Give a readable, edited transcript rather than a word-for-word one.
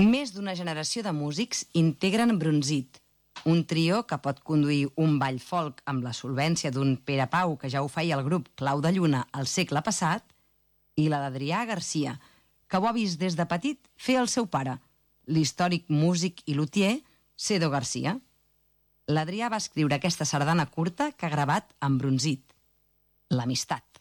Més d'una generació de músics integren Brunzit, un trio que pot conduir un ball folk amb la solvència d'un Pere Pau, que ja ho feia el grup Clau de Lluna al segle passat, i la d'Adrià Garcia, que ho ha vist des de petit fer el seu pare, l'històric músic i luthier Cedo Garcia. L'Adrià va escriure aquesta sardana curta que ha gravat amb Brunzit, l'amistat.